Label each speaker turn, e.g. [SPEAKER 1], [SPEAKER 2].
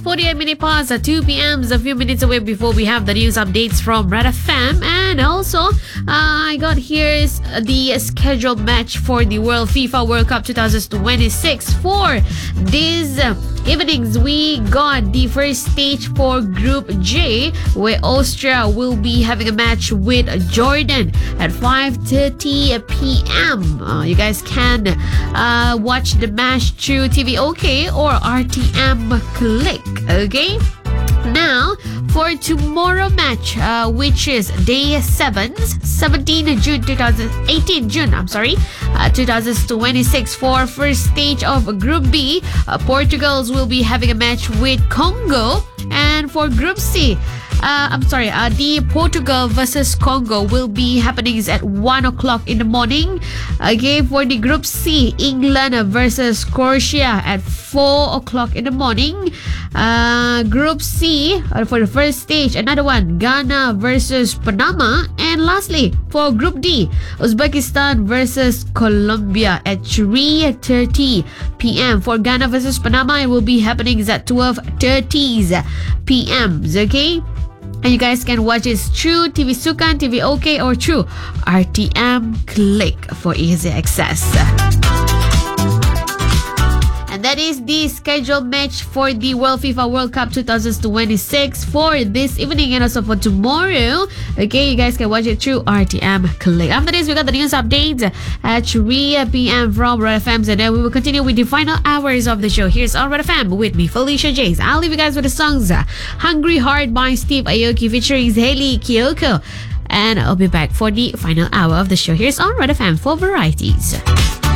[SPEAKER 1] 48 minutes past 2 p.m. A few minutes away before we have the news updates from Red FM. And also, I got here's the scheduled match for the FIFA World Cup 2026. For these evenings, we got the first stage for Group J, where Austria will be having a match with Jordan at 5:30 p.m. You guys can watch the match through TVOK or RTM Click. Okay. Now, for tomorrow match, which is day 17 June 2026, for first stage of Group B, Portugal will be having a match with Congo. And for Group C, the Portugal versus Congo will be happening at 1 o'clock in the morning. Okay, for the Group C, England versus Croatia at 4 o'clock in the morning. Group C, for the first stage, another one, Ghana versus Panama. And lastly, for Group D, Uzbekistan versus Colombia at 3:30 p.m. For Ghana versus Panama, it will be happening at 12:30 p.m. Okay? And you guys can watch it through TV Sukan, TVOK, or through RTM Click for easy access. And that is the scheduled match for the FIFA World Cup 2026 for this evening and also for tomorrow. Okay, you guys can watch it through RTM Click. After this, we got the news updates at 3 p.m. from Red FM. And then we will continue with the final hours of the show. Here's on Red FM with me, Felicia Jays. I'll leave you guys with the songs Hungry Heart by Steve Aoki featuring Hayley Kiyoko. And I'll be back for the final hour of the show. Here's on Red FM for varieties.